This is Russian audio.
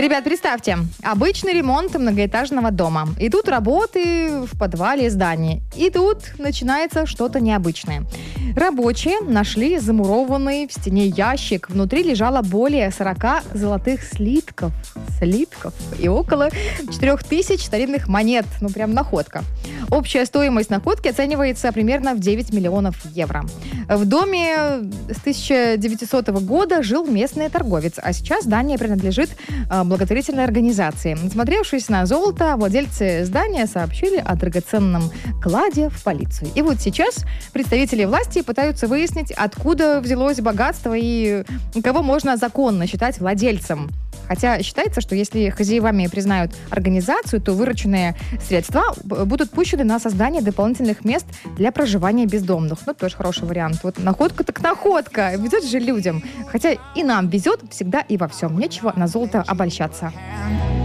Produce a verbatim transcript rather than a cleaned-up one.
Ребят, представьте, обычный ремонт многоэтажного дома. Идут работы в подвале здания. И тут начинается что-то необычное. Рабочие нашли замурованный в стене ящик. Внутри лежало более сорока золотых слитков. Слитков. И около четырех тысяч старинных монет. Ну, прям находка. Общая стоимость находки оценивается примерно в девять миллионов евро. В доме с тысяча девятисотого года жил местный торговец, а сейчас здание принадлежит э, благотворительной организации. Насмотревшись на золото, владельцы здания сообщили о драгоценном кладе в полицию. И вот сейчас представители власти пытаются выяснить, откуда взялось богатство и кого можно законно считать владельцем. Хотя считается, что если хозяевами признают организацию, то вырученные средства будут пущены на создание дополнительных мест для проживания бездомных. Ну, тоже хороший вариант. Вот находка так находка. Везет же людям. Хотя и нам везет всегда и во всем. Нечего на золото обольщаться.